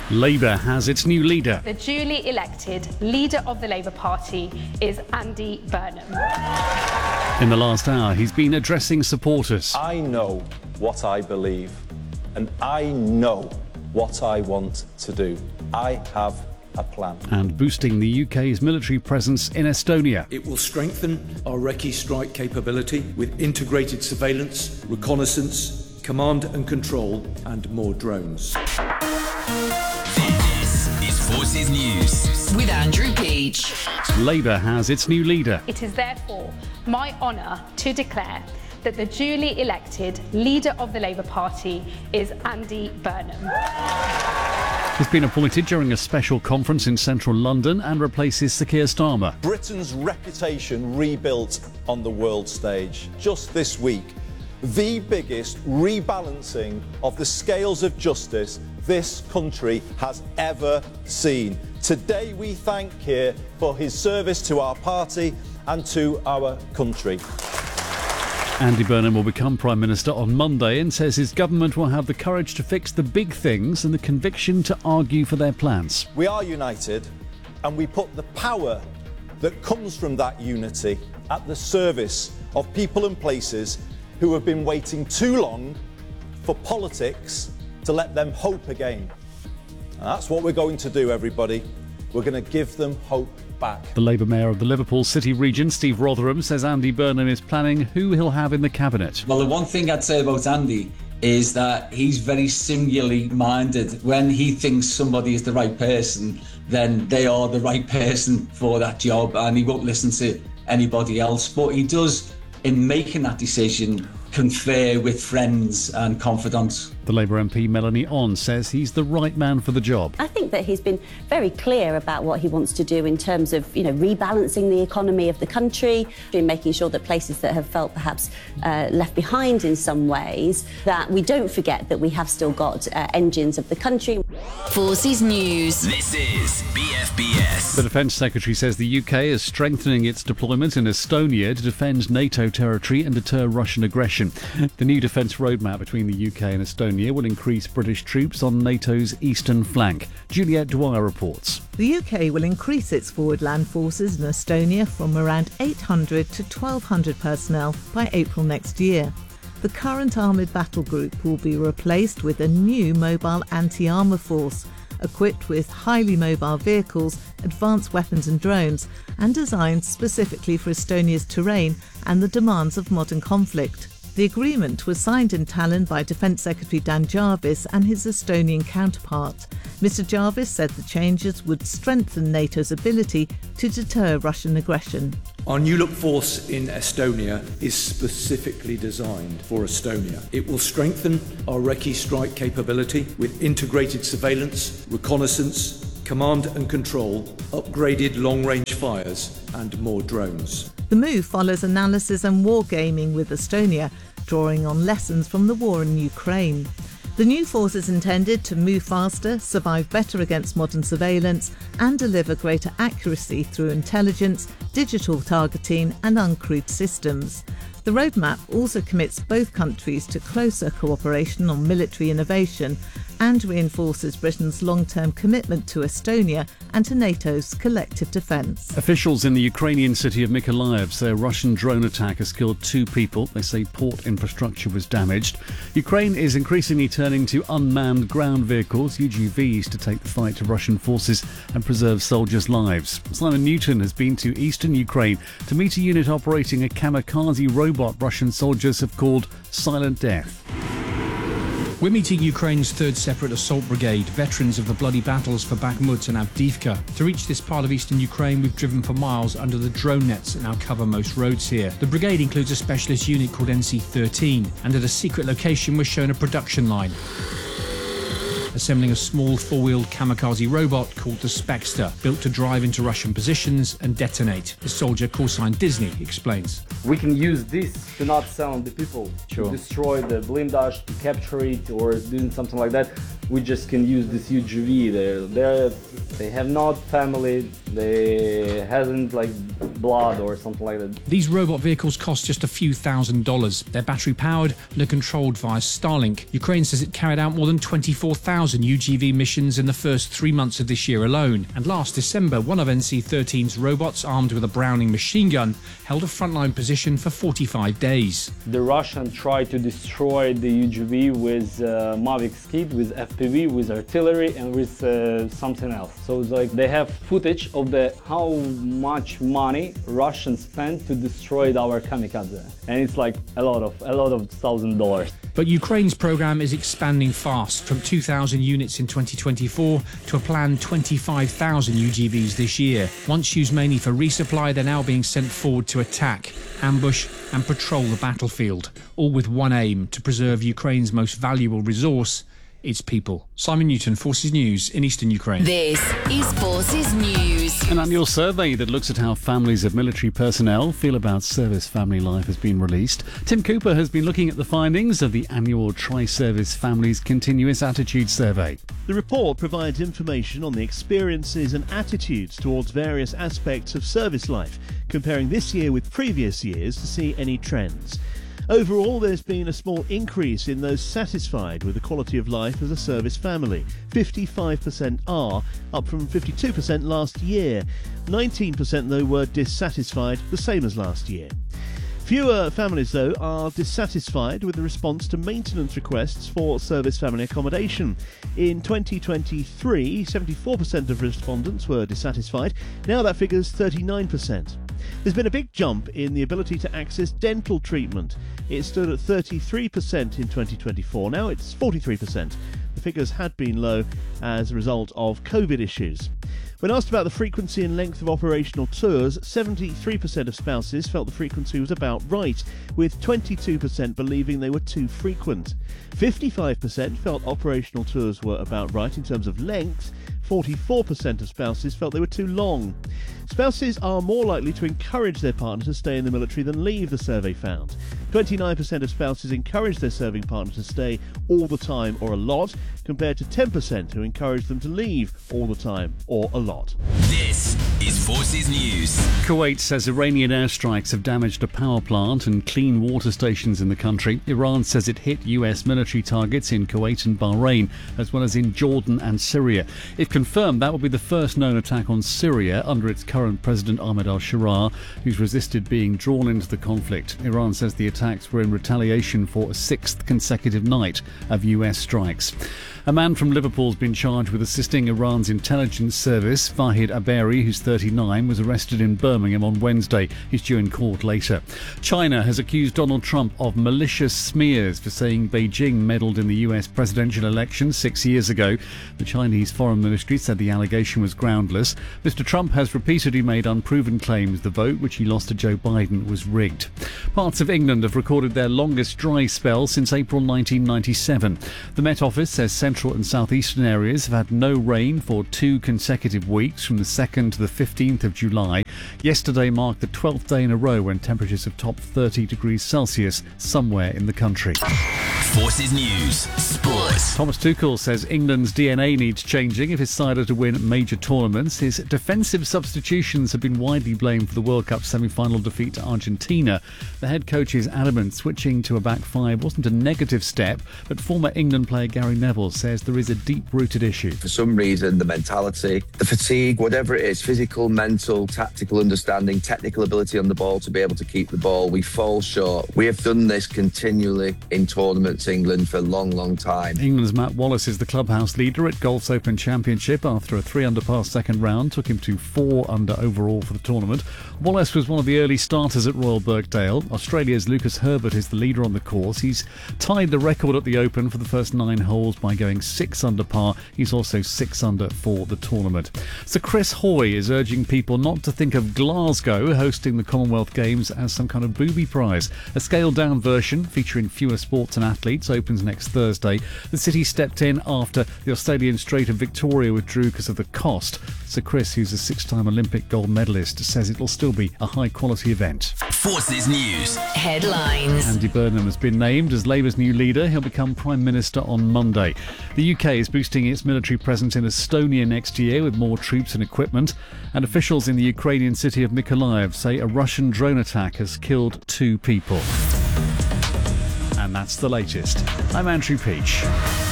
Labour has its new leader. The duly elected leader of the Labour Party is Andy Burnham. In the last hour, he's been addressing supporters. I know what I believe, and I know what I want to do. I have a plan. And boosting the UK's military presence in Estonia. It will strengthen our Recce strike capability with integrated surveillance, reconnaissance, command and control, and more drones. This is Forces News with Andrew Peach. Labour has its new leader. It is therefore my honour to declare that the duly elected leader of the Labour Party is Andy Burnham. He's been appointed during a special conference in central London and replaces Sir Keir Starmer. Britain's reputation rebuilt on the world stage. Just this week, the biggest rebalancing of the scales of justice this country has ever seen. Today we thank Keir for his service to our party and to our country. Andy Burnham will become Prime Minister on Monday and says his government will have the courage to fix the big things and the conviction to argue for their plans. We are united, and we put the power that comes from that unity at the service of people and places who have been waiting too long for politics to let them hope again. And that's what we're going to do, everybody. We're going to give them hope back. The Labour Mayor of the Liverpool City region, Steve Rotherham, says Andy Burnham is planning who he'll have in the cabinet. Well, the one thing I'd say about Andy is that he's very singularly minded. When he thinks somebody is the right person, then they are the right person for that job, and he won't listen to anybody else. But he does, in making that decision, confer with friends and confidants. The Labour MP Melanie On says he's the right man for the job. I think that he's been very clear about what he wants to do in terms of, rebalancing the economy of the country, in making sure that places that have felt perhaps left behind in some ways, that we don't forget that we have still got engines of the country. Forces News. This is BFBS. The Defence Secretary says the UK is strengthening its deployment in Estonia to defend NATO territory and deter Russian aggression. The new defence roadmap between the UK and Estonia will increase British troops on NATO's eastern flank. Juliette Dwyer reports. The UK will increase its forward land forces in Estonia from around 800 to 1,200 personnel by April next year. The current armoured battle group will be replaced with a new mobile anti-armour force, equipped with highly mobile vehicles, advanced weapons and drones, and designed specifically for Estonia's terrain and the demands of modern conflict. The agreement was signed in Tallinn by Defence Secretary Dan Jarvis and his Estonian counterpart. Mr Jarvis said the changes would strengthen NATO's ability to deter Russian aggression. Our new look force in Estonia is specifically designed for Estonia. It will strengthen our Recce strike capability with integrated surveillance, reconnaissance, command and control, upgraded long-range fires and more drones. The move follows analysis and wargaming with Estonia, drawing on lessons from the war in Ukraine. The new force is intended to move faster, survive better against modern surveillance, and deliver greater accuracy through intelligence, digital targeting, and uncrewed systems. The roadmap also commits both countries to closer cooperation on military innovation and reinforces Britain's long-term commitment to Estonia and to NATO's collective defence. Officials in the Ukrainian city of Mykolaiv say a Russian drone attack has killed 2 people. They say port infrastructure was damaged. Ukraine is increasingly turning to unmanned ground vehicles, UGVs, to take the fight to Russian forces and preserve soldiers' lives. Simon Newton has been to eastern Ukraine to meet a unit operating a kamikaze robot Russian soldiers have called Silent Death. We're meeting Ukraine's 3rd Separate Assault Brigade, veterans of the bloody battles for Bakhmut and Avdiivka. To reach this part of eastern Ukraine, we've driven for miles under the drone nets that now cover most roads here. The brigade includes a specialist unit called NC-13, and at a secret location we're shown a production line, assembling a small 4-wheeled kamikaze robot called the Spexter, built to drive into Russian positions and detonate. The soldier, callsign Disney, explains. We can use this to not sound the people, to destroy the blindage, to capture it, or doing something like that. we just can use this UGV. They have not family, they hasn't like blood or something like that. These robot vehicles cost just a few $1,000s. They're battery powered and are controlled via Starlink. Ukraine says it carried out more than 24,000 UGV missions in the first 3 months of this year alone. And last December, one of NC-13's robots, armed with a Browning machine gun, held a frontline position for 45 days. The Russians tried to destroy the UGV with Mavic Skid, with FPV, with artillery and with something else. So it's like they have footage of how much money Russians spent to destroy our kamikaze, and it's like a lot of $1,000. But Ukraine's program is expanding fast, from 2,000 units in 2024 to a planned 25,000 UGVs this year. Once used mainly for resupply, they're now being sent forward to attack, ambush and patrol the battlefield, all with one aim: to preserve Ukraine's most valuable resource, its people. Simon Newton, Forces News in eastern Ukraine. This is Forces News. An annual survey that looks at how families of military personnel feel about service family life has been released. Tim Cooper has been looking at the findings of the annual Tri-Service Families Continuous Attitude Survey. The report provides information on the experiences and attitudes towards various aspects of service life, comparing this year with previous years to see any trends. Overall, there's been a small increase in those satisfied with the quality of life as a service family. 55% are, up from 52% last year. 19% though were dissatisfied, the same as last year. Fewer families, though, are dissatisfied with the response to maintenance requests for service family accommodation. In 2023, 74% of respondents were dissatisfied. Now that figure's 39%. There's been a big jump in the ability to access dental treatment. It stood at 33% in 2024. Now it's 43%. The figures had been low as a result of COVID issues. When asked about the frequency and length of operational tours, 73% of spouses felt the frequency was about right, with 22% believing they were too frequent. 55% felt operational tours were about right in terms of length. 44% of spouses felt they were too long. Spouses are more likely to encourage their partner to stay in the military than leave, the survey found. 29% of spouses encourage their serving partner to stay all the time or a lot, compared to 10% who encourage them to leave all the time or a lot. This is Forces News. Kuwait says Iranian airstrikes have damaged a power plant and clean water stations in the country. Iran says it hit US military targets in Kuwait and Bahrain, as well as in Jordan and Syria. If confirmed, that will be the first known attack on Syria under its current president Ahmed al-Sharaa, who's resisted being drawn into the conflict. Iran says the attacks were in retaliation for a sixth consecutive night of US strikes. A man from Liverpool's been charged with assisting Iran's intelligence service. Fahid Aberi, who's 39, was arrested in Birmingham on Wednesday. He's due in court later. China has accused Donald Trump of malicious smears for saying Beijing meddled in the US presidential election 6 years ago. The Chinese Foreign Ministry said the allegation was groundless. Mr. Trump has repeatedly made unproven claims the vote, which he lost to Joe Biden, was rigged. Parts of England have recorded their longest dry spell since April 1997. The Met Office says central and southeastern areas have had no rain for 2 consecutive weeks from the 2nd to the 15th of July. Yesterday marked the 12th day in a row when temperatures have topped 30 degrees Celsius somewhere in the country. Forces News Sports. Thomas Tuchel says England's DNA needs changing if his side are to win major tournaments. His defensive substitutions have been widely blamed for the World Cup semi-final defeat to Argentina. The head coach is adamant switching to a back five wasn't a negative step, but former England player Gary Neville says there is a deep-rooted issue. For some reason, the mentality, the fatigue, whatever it is, physical, mental, tactical understanding, technical ability on the ball to be able to keep the ball, we fall short. We have done this continually in tournaments, England, for a long, long time. England's Matt Wallace is the clubhouse leader at Golf's Open Championship after a 3-under par second round took him to 4-under overall for the tournament. Wallace was one of the early starters at Royal Birkdale. Australia's Lucas Herbert is the leader on the course. He's tied the record at the Open for the first 9 holes by going 6-under par. He's also 6-under for the tournament. So Chris Hoy is urging people not to think of Glasgow hosting the Commonwealth Games as some kind of booby prize. A scaled-down version featuring fewer sports and athletes gates opens next Thursday. The city stepped in after the Australian Strait of Victoria withdrew because of the cost. Sir Chris, who's a 6-time Olympic gold medalist, says it'll still be a high-quality event. Forces News headlines. Andy Burnham has been named as Labour's new leader. He'll become Prime Minister on Monday. The UK is boosting its military presence in Estonia next year with more troops and equipment. And officials in the Ukrainian city of Mykolaiv say a Russian drone attack has killed 2 people. And that's the latest. I'm Andrew Peach.